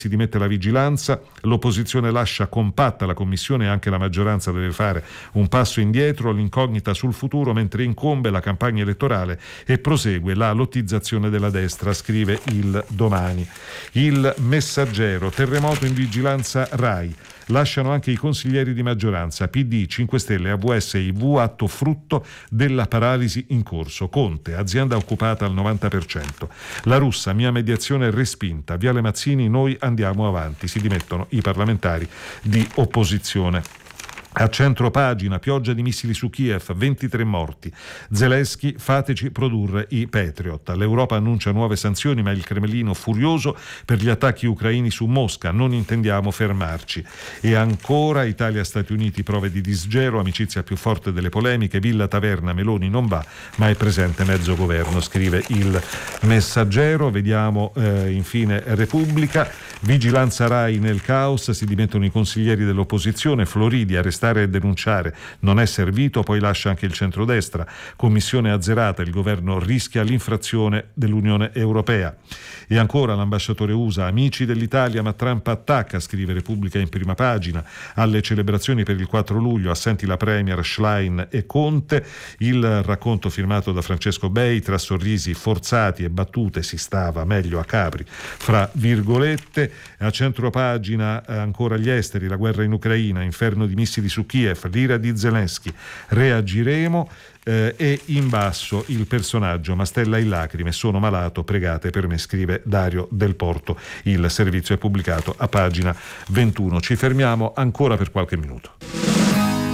si dimette la vigilanza, l'opposizione lascia compatta la commissione e anche la maggioranza deve fare un passo indietro, l'incognita sul futuro mentre incombe la campagna elettorale e prosegue la lottizzazione della destra, scrive il Domani. Il Messaggero, terremoto in vigilanza RAI. Lasciano anche i consiglieri di maggioranza, PD, 5 Stelle, AVS e IV, atto frutto della paralisi in corso. Conte, azienda occupata al 90%. La Russa, mia mediazione respinta. Viale Mazzini, noi andiamo avanti. Si dimettono i parlamentari di opposizione. A centro pagina, pioggia di missili su Kiev, 23 morti. Zelensky, fateci produrre i Patriot. L'Europa annuncia nuove sanzioni, ma il Cremlino furioso per gli attacchi ucraini su Mosca. Non intendiamo fermarci. E ancora Italia-Stati Uniti, prove di disgelo, amicizia più forte delle polemiche, Villa Taverna, Meloni non va, ma è presente mezzo governo, scrive il Messaggero. Vediamo infine Repubblica. Vigilanza RAI nel caos, si dimettono i consiglieri dell'opposizione, Floridi, arrestare e denunciare non è servito, poi lascia anche il centrodestra, commissione azzerata, il governo rischia l'infrazione dell'Unione Europea. E ancora l'ambasciatore USA, amici dell'Italia ma Trump attacca, scrive Repubblica in prima pagina. Alle celebrazioni per il 4 luglio assenti la Premier, Schlein e Conte, il racconto firmato da Francesco Bei, tra sorrisi forzati e battute si stava meglio a Capri, fra virgolette. A centro pagina ancora gli esteri, la guerra in Ucraina, inferno di missili su Kiev, l'ira di Zelensky, reagiremo. E in basso il personaggio, Mastella in lacrime, sono malato, pregate per me, scrive Dario Del Porto. Il servizio è pubblicato a pagina 21. Ci fermiamo ancora per qualche minuto.